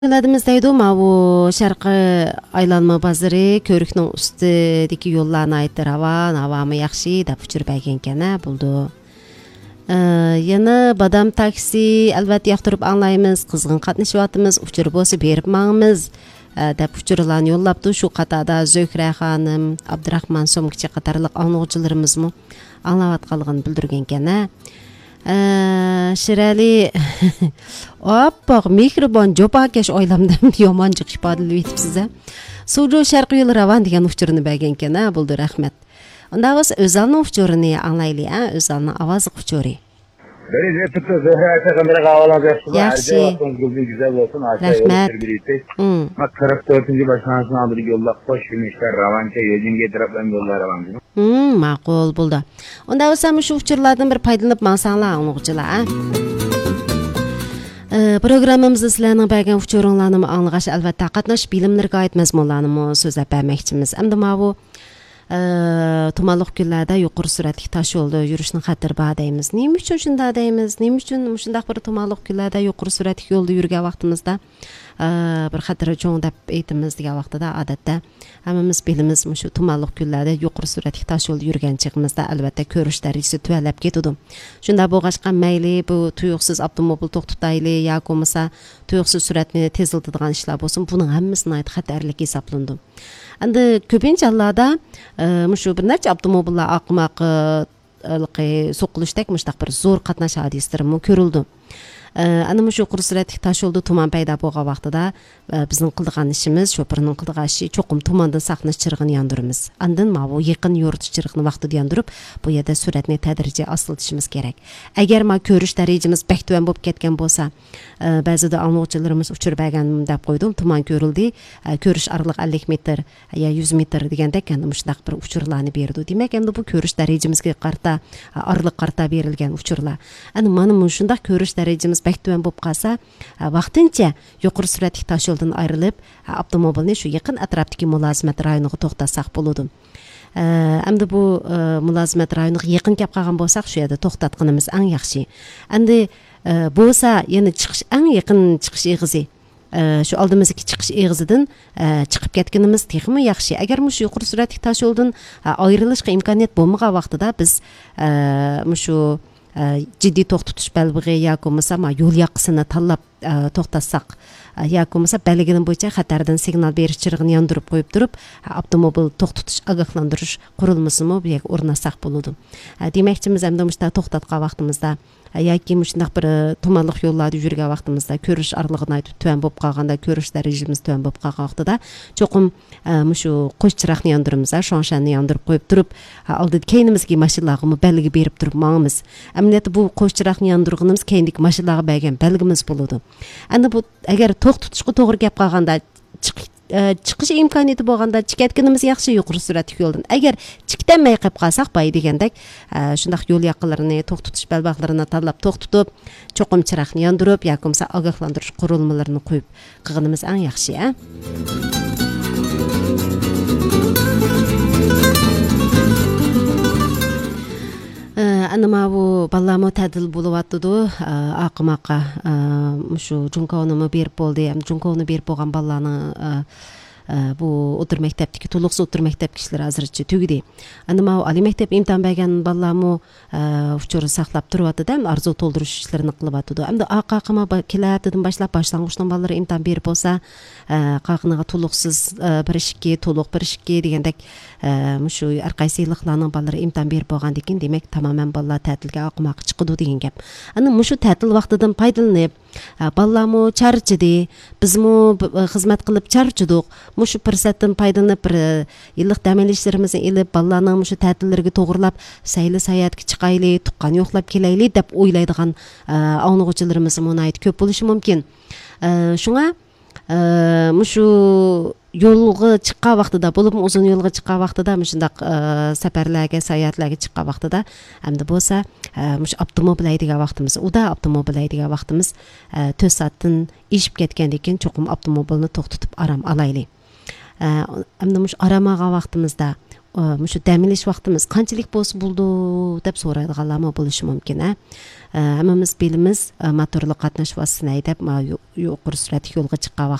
Ladimizdaydı bu şarkı aylanma bazarı körüknün üstüdeki yollarını aytır havamı yaxşı da uçurup egenkene buldu. Yana badam taksi elbette yaxtırıp anlayımız, kızgın qatnışıvatımız, uçurup olsa berip mağımız da uçurulan yollaptı. Şu qatada Zöhre Hanım, Abdurrahman Somkiçi qatarlıq anlıqçılarımız mı anlavat qalğını bildirgenkene. Şirali oppoq mikrofon jopakesh oylamdan yomonchiq ifodalab aytibsiz. Suju sharqiy yo'l ravan degan uchurini bergankan, bo'ldi, rahmat. Unda biz o'zalning uchurini anglaylik, o'zalning ovozi uchuri. Böyle tuttu Zöhre kamera kavalan yapsın. Yaxshi. Güzel olsun. Rahmat. Bak 44. başkanasını aldık yolla hoş bilmişler. Ravanca yolun getirip ben yollar ravancı. Ma'qul bo'ldi. Unda bo'lsa shu uchurlardan bir foydalanib mansanglar anglag'chilar. Programmamızda sizlarning bergan uchuringlarni anglag'ash albatta qatnash bilimlarga oid mazmunlarni so'zlab bermoqchimiz. Endi bu tumanlıq günlərdə yuqori sürətli daş yolda yürüşün xətri var deyimiz. Nima uchun shunda deyimiz? Nima uchun shundaq bir tumanlıq günlərdə yuqori sürətli yolda yurgan vaqtimizda bir xətri cho'ng deb aytamiz degan vaqtida odatda hammamiz bilamiz shu tumanlıq günlərdə yuqori sürətli dash yo'lda yurganchigimizda albatta ko'rish darajasi tuvalab ketadi. Shunda bo'lg'achqa mayli bu tuyuqsiz avtomobil to'xtatayli yoki bo'lmasa tuyuqsiz suratni tezlatadigan ishlar bo'lsin, buning hammasini xatarlik hisoblandi. Endi ko'pincha hollarda shu bir necha avtomobillar oqmoqi so'qilishdek mushtaq bir zo'r qatnash hodisalari ko'rildi. Ana shu qursuratli tosh yo'lda tuman paydo bo'lgan vaqtida bizning qildigan ishimiz, sho'pirning qildigan ishi cho'qim tumandan saqlash chirig'ini yondiramiz. Andan bu yaqin yoritish chirig'ini vaqtida yondirib, bu yerda suratni tadrijiy asıltishimiz kerak. Agar ko'rish darajamiz bak tuvan bo'lib ketgan bo'lsa, ba'zida anglag'chilarimiz uchirib bergan deb qo'ydim, tuman ko'rildi, ko'rish araliq 50 metr yo 100 metr degandek endi shundaq bir uchurlarni berdi. Demak, endi bu ko'rish darajamizga qarta araliq qarta berilgan uchurlar. Endi mana shundaq ko'rish darajamiz baktuvan bo'lib qolsa, vaqtincha yuqori suratli tosh yo'ldan ayrilib, avtomobilni shu yaqin atrofdagi mulozimat rayoniga to'xtatsak bo'ladi. Endi bu mulozimat rayoniga yaqin kelib qolgan bo'lsak, shu yerda to'xtatganimiz eng yaxshi. Endi bo'lsa, yana chiqish eng yaqin chiqish eg'izi. Shu oldimizdagi chiqish eg'izidan chiqib ketganimiz texmi yaxshi. Agar shu yuqori suratli tosh yo'ldan ayrilishga imkoniyat bo'lmagan vaqtida biz shu ciddi to'xtatish belbig'i yoki bo'lmasa yo'l yoqasini tanlab to'xtatsak yoki bo'lmasa belgilan bo'yicha xatardan signal berish chirig'ini yondirib qo'yib turib avtomobil to'xtatish ogohlantirish qurilmasini bu yerga o'rnatsak bo'ladi. Demakchimiz endi mushta to'xtatgan vaqtimizda yoki shundaq bir tumanliq yo'llarda yurgan vaqtimizda ko'rish aralig'ini aytib tuvan bo'lib qolganda ko'rish darajamiz tuvan bo'lib qolgan vaqtida cho'qim shu qo'sh chiroqni yondiramiz, shonshanni yondirib qo'yib turib oldida keynimizga mashinalarga belgi berib turib mangimiz. Amniyati bu qo'sh chiroqni yondirganimiz keyindagi mashinalarga bergan belgimiz bo'ladi. Endi bu agar to'xtatishga to'g'ri kelib qolganda chiqish imkoniyati bo'lganda chikatganimiz yaxshi yuqori suratli yo'ldan. Agar chikdanmay qolib qolsak, bay degandek, shundaq yo'l yaqinlarini to'xtatish belbog'larini tanlab to'xtatib, cho'qim chiroqni yondirib, yoki bo'lmasa ogohlantirish qurilmalarini qo'yib qilganimiz eng yaxshi, Anima bu ballarni ta'dil bo'lyapti, oqmoqqa shu junkovni berib bo'ldi, ham junkovni berib bo'lgan ballarni bu o'tir maktabdagi to'liqsiz o'tir maktab kishilar hozircha tugdi. Anima oliy maktab imtihon bergan ballarni uchur saqlab turyapti-da, arzu to'ldirish ishlarini qilyapti. Endi oqmoqqa keladidan boshlab boshlang'ich ballar imtihon berib bo'lsa, qaqniga to'liqsiz bir ishki, to'liq bir ishki degandek shu har qaysi yilliklarning ballari imtihon berib bo'lgandan keyin demak tamoman ballar ta'tilga oqmoqqa chiqadi degan gap. Endi shu ta'til vaqtidan foydalanib ballarni charchidi, bizmi xizmat qilib charchidik. Shu fursatdan foydalanib bir yillik dam olishlarimizni ilib ballarning shu ta'tillariga to'g'rilab sayli sayohatga chiqayli, tuqqan yo'qlab kelayli deb o'ylaydigan anglag'uvchilarimiz munoyat ko'p bo'lishi mumkin. Shunga shu yo'lga chiqqan vaqtida, bo'lib uzun yo'lga chiqqan vaqtida, shundaq safarlarga, sayohatlarga chiqqan vaqtida, hamda bo'lsa, avtomobil haydagan vaqtimiz, uda avtomobil haydagan vaqtimiz 4 soatdan ishib ketgandan keyin cho'qim avtomobilni to'xtatib aram alaylik. Hamda aramagan vaqtimizda shu dam olish vaqtimiz qanchalik bo'lsa bo'ldi deb so'raydiganlarmi bo'lishi mumkin. Hammamiz bilamiz motorli qatnash vositasi deb yuqori sur'atli yo'lga chiqqan